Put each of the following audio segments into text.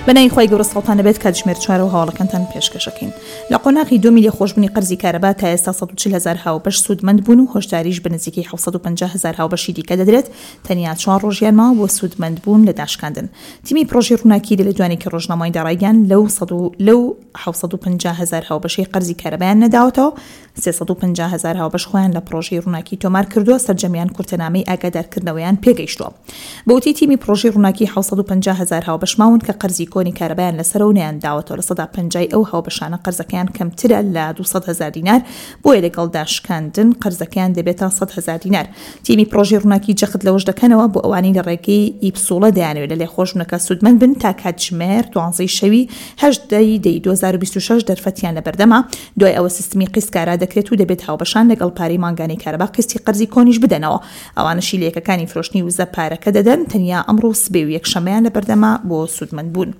بەنای خۆی گەورە سەڵتانە بێت کاتژمێر 4 و هەواڵەکانتان پێشکەشەکەین. لە قۆناغی 2 میلیۆن خۆشببوونی قەرزی کارەبا تا ئێستا 140,000 هاوبەش سوودمەند بوون و هۆشداریش بە نزیکی 750,000 هاوبەشی دیکە دەدرێت تەنیا 4 ڕۆژیان ماوە بۆ سوودمەند بوون لە داشکاندن. تیمی پرۆژەی ڕووناکی لە دوانێکی ڕۆژنامەی داڕایگەان لەو 750,000 هاوبەشی قەرزی کارەبایان نەداوەتەوە 350,000 هاوبەش خۆیان لە پرۆژەی ڕووناکی تۆمار کردووە سەرجەمیان کورتەنامەی ئاگادارکردنەوەیان پێگەیشتووە. بەوتی تیمی پرۆژەی ڕووناکی 750,000 هاوبەش ماون کە قەرزی کۆنی کارەبایان لەسەر و نیان داوەتەوە لە 150 ئەو هاوبەشانە قەرزەکەیان کەمترە لە 200,000 دینار بۆیە لەگەڵ داشکاندن قەرزەکەیان دەبێتە 100,000 دینار. تیمی پرۆژەی ڕووناکی جەخت لەوەش دەکەنەوە بۆ ئەوانەی لە ڕێگەی ئیپسوڵە دەیانوێت لە لێخۆشبوونەکە سوودمەند بن تا کاتژمێر 12 شەوی 8 2026 دەرفەتیان لە بەردەما. دوای ئەوە سیستمی قیسکارا دەکرێت و دەبێت هاوبەشان لەگەڵ پارەی ماگانی کارەبا قستی قەرزی کۆنیش بدەنەوە. ئەوانەشی لە یەکەکانی فرۆشتنی وزە پارەکە دەدەن تەنیا ئەمڕۆ سبێ و یەکشەمەیان لە بەردەما بۆ سوودمەند بوون.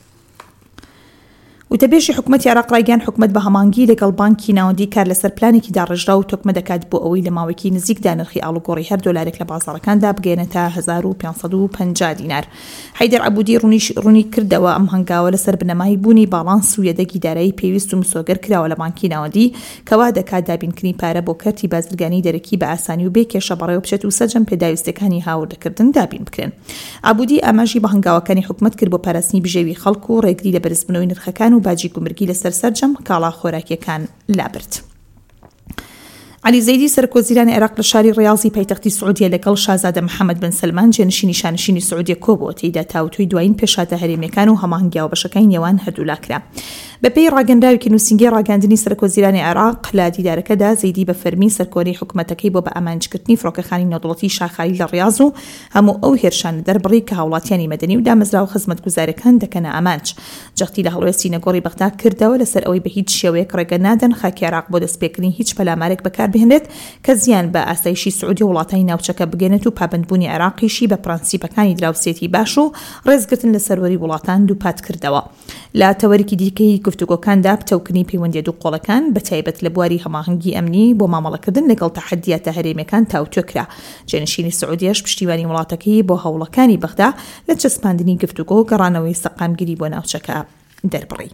وتەبێژی حکوومەتی عێراق ڕایگەیاند حکوومەت بە هەمانگی لەگەڵ بانکی ناوەندی کار لەسەر پلانێکی داڕژرا و تۆکمە دەکات بۆ ئەوەی لە ماوەیەکی نزیکدا نرخی ئاڵوگۆڕی هەر دۆلارێک لە بازاڕەکاندا بگەێنێتە 1550 دینار. حەیدەر عەبودی ڕوونی کردەوە ئەم هەنگاوە لەسەر بنەمای بوونی باڵانس و یەدەگی دارایی پێویست و مسۆگەر کراوە لە بانکی ناوەندی کەوا دەکات دابینکردنی پارە بۆ کەرتی بازرگانی دەرەکی بە ئاسانی و بێ کێشە بەڕێوە بچێت و سەرجەم پێداویستەکانی هاوردەکردن دابین بکرێن. عەبودی ئاماژی بە هەنگاوەکانی حکوومەت کرد بۆ پاراستنی بژێوی خەڵک و ڕێگری لە بەرزبوونەوەی نرخەکان و باجی گومرگی سەرجەم کاڵا خۆراکیەکان لابرد. علی زەیدی سەرکۆزیرانی عێراق لە شاری ڕیاضی پایتەختی سعودیە لەگەڵ شازادە محەممەد بن سلمان جێنشینی شانشینی سعودیە کۆبووە تێیدا تاوتوی دوایین پێشاتە هەرێمیەکان و هەماهنگیا و بەشەکەی نێوان هەردوولا کرا. بەپێی ڕاگەندراوێکی نووسنگی ڕاگەاندنی سەرکۆزیرانی عێراق لە دیدارەکەدا زەیدی بە فەرمی سەرکۆری حکوومەتەکەی بۆ بە ئامانجکردنی فڕۆکەخانی نەوڵەتی شاخاری لە ڕیاض و هەموو ئەو هێرشانە دەربڕی کە هاوڵاتیانی مەدەنی و دامەزرا و خزمەتگوزارەکان دەکەنە ئامانج. جەختی لە هەڵوێستی نەگۆڕی بەغدا کردەوە لەسەر ئەوەی بە هیچ شێوەیەک ڕێگە نادەن خاکی عێراق بۆ دەستپێکردنی هیچ پەلامارێک بەکاربهێنرێت کە زیان بە ئاسایشی سعودی و وڵاتانی ناوچەکە بگەنێت و پابندبوونی عێراقیشی بە پرەنسیپەکانی دراوسێتی باش و ڕێزگرتن لە سەروەری وڵاتان دووپات کردەوە. لە تەوەرێکی دیکەی گفتوگۆکاندا بتەوکنی پەیوەندی دوو قۆڵەکان بەتایبەت لە بواری هەماهەنگی ئەمنی بۆ مامەڵەکردن لەگەڵ تەحەدیاتە هەرێمیەکان تاوتوێکرا. جێنشینی سعودیەش پشتیوانی وڵاتەکەی بۆ هەوڵەکانی بەغدا لە چەسپاندنی گفتوگۆ و گەڕانەوەی سەقامگیری بۆ ناوچەکە دەربڕی.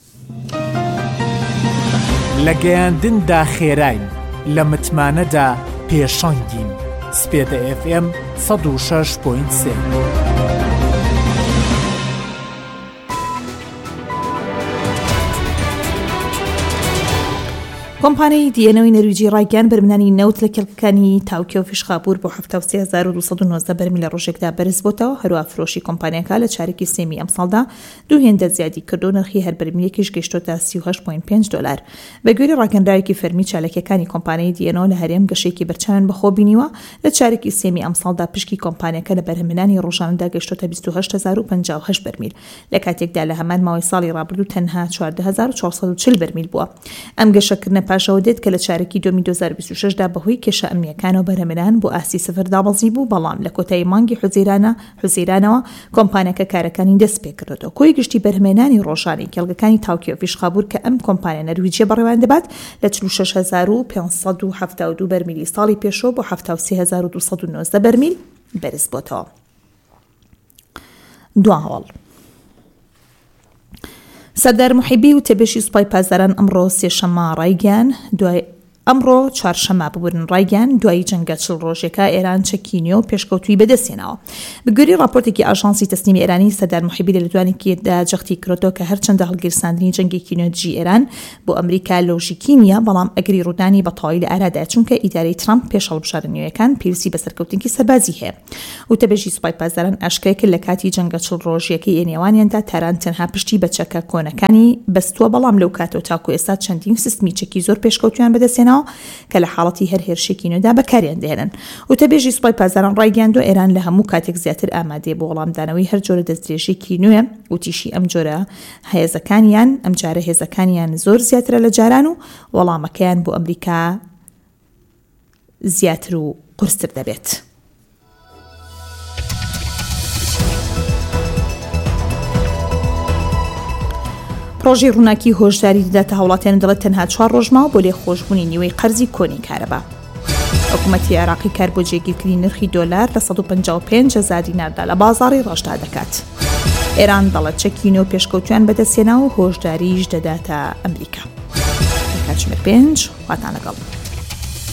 لە گەیاندندا خێراین لە متمانەدا پێشەنگین. سپێدە FM 106.3. کۆمپانیای دیێنەوەی نەرویجی ڕایگەیاند بەرمنانی نەوت لە کێڵەکانی تاوکێ و فیشخابور بۆ 73219 بەرمیل لە ڕۆژێکدا بەرز بۆتەوە. هەروە فرۆشی کۆمپانیاکە لە چارەکی سێمی ئەم ساڵدا دوو هێندە زیادی کردو نرخی هەر بەرمیلێکیش گەیشتۆتە 38.5 دلار. بەگوێرە ڕاگەندراوێکی فەرمی چالەکیەکانی کۆمپانیای دیێنەوە لە هەرێم گەشێکی بەرچاویان بەخۆ بینیوە لە چارەکی سێمی ئەم ساڵدا پشکی کۆمپانیاکە لە بەرهەمهێنانی ڕۆژانەدا گەیشتۆتە 28058 بەرمیل لە کاتێکدا لە هەمان ماوەی ساڵی ڕابردوو تەنها 14440 بەرمیل بووە. ئەم گەشەکردنە پاشەوە دێت کە لە چارەکی 2026 دا بەهۆی کێشە ئەمنیەکان و بەرهەمهێنان بۆ ئاسی سفر دابەزی بوو، بەڵام لە کۆتایی مانگی حوزەیرانەوە کۆمپانیاکە کارەکانی دەست پێ کردەوە. کۆی گشتی بەرهەمهێنانی ڕۆژانەی کێڵگەکانی تاوکێ و فیشخابور کە ئەم کۆمپانیا نەرویجیە بەڕێوان دەبات لە 46572 بەرمیلی ساڵی پێشەوە بۆ 73219 بەرمیل بەرز بۆتەوە. دوا هەواڵ سەردار موحیبی و تێبێژی سوپای پازاران ئەمڕۆ سێشەممە ڕایگەیاند ئەمڕۆ چوارشەممە ببوورن ڕایگەیاند دوای جەنگە 40 ڕۆژێکە ئێران چەکینیۆ پێشکەوتووی بەدەستێنەوە. بگوێری راپۆرتێکی ئاژانسی تەسنیمی ئێرانی سەردار موحیبی لە دوانێکیدا جەختی کردەوە کە هەرچەندە هەڵگیرساندنی جەنگی کینۆجی ئێران بۆ ئەمریکا لۆژیکی نییە، بەڵام ئەگری ڕوودانی بەتەواوی لە ئارادایە چونکە ئیدارەی ترامپ پێش هەڵبژاردنەوەیەکان پێویستی بە سەرکەوتنی سەربازی هەیە. و تێبێژی سوپای پازاران ئاشکرا کرد لە کاتی جەنگە 40 ڕۆژیەکەی ئێنێوانیاندا تاران تەنها پشتی بە چەکە کۆنەکانی بەستووە، بەڵام لەو کاتەوە تاکو ئێستا چەندین سیستمی چەکی زۆر پێشکەوتویان بەدەستێنەوە کە لە حاڵەتی هەر هێرشێکی نوێدا بەکاریان دێنن. و تێبێژی سوپای پازاران ڕایگەیاند ئێران لە هەموو کاتێک زیاتر ئامادەیە بۆ وەڵامدانەوەی هەر جۆرە دەستدرێژێکی نوێ و تیشی ئەم جۆرە ئەم جارە هێزەکانیان زۆر زیاترە لە جاران و وەڵامەکەیان بۆ ئەمریکا زیاتر و قورستر دەبێت. پرۆژەی ڕووناکی هۆشداری دەداتە هاوڵاتیان دەڵێت تەنها 4 ڕۆژماوە بۆ لێخۆشبوونی نیوەی قەرزی کۆنی کارەبا. حکوومەتی عێراقی کار بۆ جێگیرکردنی نرخی دۆلار لە 155,000 دیناردا لە بازاڕی ڕۆژدا دەکات. ئێران دەڵێت چەکی نێو پێشکەوتویان بەدەستهێنا و هۆشداریش دەداتە ئەمریکا. کاتژمێر 5 واتان لەگەڵ.